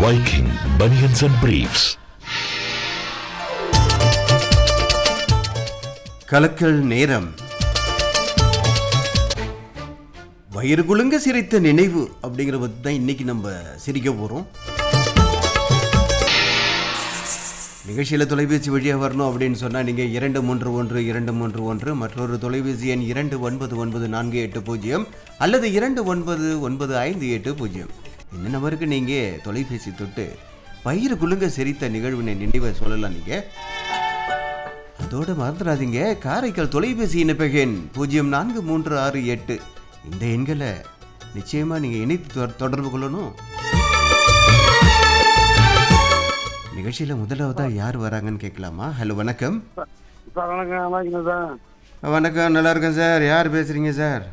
Viking Bunions and Briefs. கலக்கல் நேரம். வயிறு குலுங்க சிரித்த நினைவு அப்படிங்கிற பத்தி தான் இன்னைக்கு நம்ம சிரிக்க போறோம். நிகழ்ச்சியில் தொலைபேசி வழியாக வரணும் அப்படின்னு சொன்னால் நீங்கள் 231 மற்றொரு தொலைபேசி எண் 299480 அல்லது 299580. இந்த நம்பருக்கு நீங்கள் தொலைபேசி தொட்டு வயிறு குலுங்க சிரித்த நிகழ்வினை நினைவை சொல்லலாம். நீங்கள் அதோடு மறந்துடாதீங்க, காரைக்கால் தொலைபேசி இணைப்பெண் 04368 இந்த எண்களை நிச்சயமாக நீங்கள் இணைத்து தொடர்பு கொள்ளணும். நிகழ்ச்சியில் முதலாவதா யார் வராங்கன்னு கேட்கலாமா? ஹலோ, வணக்கம். வணக்கம், நல்லா இருக்கேன் சார். யார் பேசுறீங்க சார்?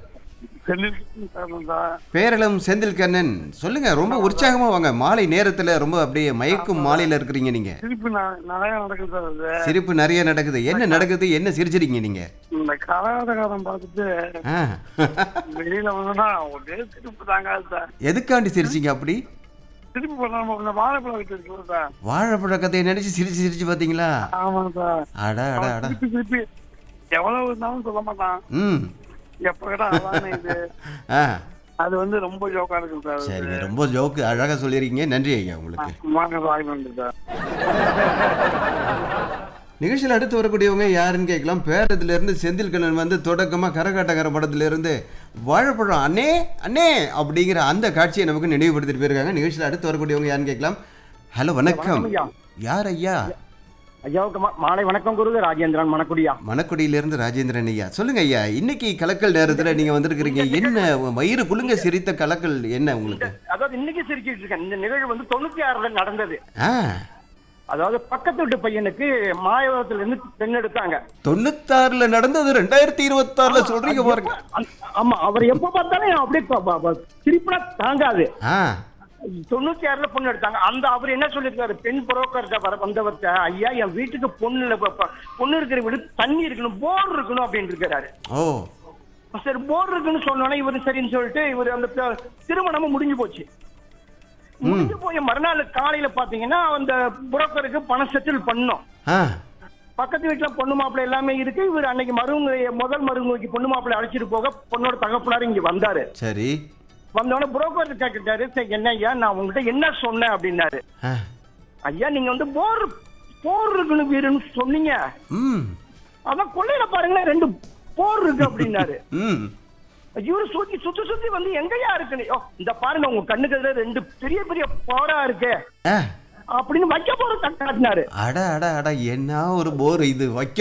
பேரளம் செந்தில் கண்ணன். சொல்லுங்க, ரொம்ப உற்சாகமா வாங்க. மாலை நேரத்துல ரொம்ப அப்படியே மயக்கும் மாலையில இருக்கிறீங்க நீங்க. சிரிப்பு நிறைய நடக்குது. என்ன நடக்குது? என்ன சிரிச்சிருக்கீங்க நீங்க? இந்த கரகாட்டம் பார்த்துட்டு வெளியில வந்தா ஒரே சிரிப்பு தாங்க சார். எதுக்காண்டி சிரிச்சீங்க அப்படி? திருப்பி பண்ண வாழைப்பழம் வச்சிருக்கோம் சார். வாழைப்பழ கதையை நினைச்சு சிரிச்சு சிரிச்சு பாத்தீங்களா? ஆமாங்க சார். அடா அடா அடா. திருப்பி எவ்வளவு இருந்தாலும் சொல்ல மாட்டான். எப்ப கேட்டா இது அது வந்து ரொம்ப ஜோக்கா இருக்கு சார். சரிங்க, ரொம்ப ஜோக்கு அழகா சொல்லிருக்கீங்க. நன்றி ஐயா உங்களுக்கு. சார் நிகழ்ச்சியில் அடுத்து வரக்கூடியவங்க யாருன்னு கேட்கலாம். பேரத்துல இருந்து செந்தில் கண்ணன் வந்து தொடக்கமா கரகாட்டக்கார படத்துல இருந்து வாழைப்பழம் அண்ணே அண்ணே அப்படிங்கிற அந்த காட்சியை நமக்கு நினைவுபடுத்திட்டு போயிருக்காங்க. நிகழ்ச்சியில் அடுத்து வரக்கூடியவங்க யாருன்னு கேட்கலாம். ஹலோ, வணக்கம். யார் ஐயா? ஐயாவுக்கு மாலை வணக்கம். குரு ராஜேந்திரன், மணக்குடியா. மணக்குடியிலிருந்து ராஜேந்திரன் ஐயா. சொல்லுங்க ஐயா, இன்னைக்கு கலக்கல் நேரத்துல நீங்க வந்திருக்கிறீங்க. என்ன வயிறு குலுங்க சிரித்த கலக்கல் என்ன உங்களுக்கு? அதாவது இன்னைக்கு சிரிச்சிட்டு இருக்கேன். இந்த நிகழ்வு வந்து 96 நடந்தது. அதாவது பக்கத்து வீட்டு பையனுக்கு மாயவரத்துல இருந்து பெண் எடுத்தாங்க. 96 நடந்தது. 2026 சொல்றீங்க பாருங்க. ஆமா, அவர் எப்ப பார்த்தாலும் அப்படியே சிரிப்புனா தாங்காது. 96 பொண்ணு எடுத்தாங்க. அந்த அவர் என்ன சொல்லிருக்காரு, பெண் புரோக்கர்கிட்ட வந்தவர்கிட்ட, ஐயா என் வீட்டுக்கு பொண்ணு இருக்கிற வீடு தண்ணி இருக்கணும், போர் இருக்கணும் அப்படின்னு இருக்காரு. சரி, போர் இருக்குன்னு சொன்னோன்னே இவரு சரின்னு சொல்லிட்டு இவரு அந்த திருமணமும் முடிஞ்சு போச்சு. முடிஞ்சு போய் மறுநாள் காலையில பாத்தீங்கன்னா அந்த புரோக்கருக்கு பணம் செட்டில் பண்ணோம். பக்கத்து வீட்டுல பொண்ணு மாப்பிள்ளை எல்லாமே இருக்கு. இவர் அன்னைக்கு முதல் மருமகளுக்கு பொண்ணு மாப்பிள்ளை அழைச்சிட்டு போக பொண்ணோட தகப்பனாரு இங்க வந்தாரு. சரி, வந்தோடனே புரோக்கர் கேட்டாரு, சரி என்ன ஐயா நான் உங்ககிட்ட என்ன சொன்னேன் அப்படின்னாரு. ஐயா நீங்க வந்து போர் இருக்குன்னு வீருன்னு சொன்னீங்க, அதான் கொள்ளையில பாருங்களேன் 2 போர் இருக்கு அப்படின்னாரு. இவரு சுத்தி வந்து எங்கயா இருக்குன்னு, இந்த பாருங்க உங்க கண்ணுக்கு 2 பெரிய பெரிய போரா இருக்கு அப்படின்னு வைக்க போற காட்டினாரு. அட அட அட, என்ன ஒரு போர் இது வைக்க